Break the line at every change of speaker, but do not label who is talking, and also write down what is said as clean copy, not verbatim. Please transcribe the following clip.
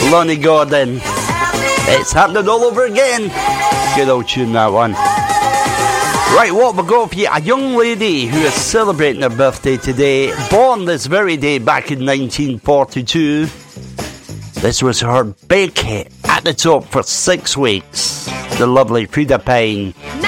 Lonnie Gordon. It's happening all over again. Good old tune, that one. Right, what we've got for you, a young lady who is celebrating her birthday today, born this very day back in 1942. This was her big hit at the top for 6 weeks. The lovely Frida Payne.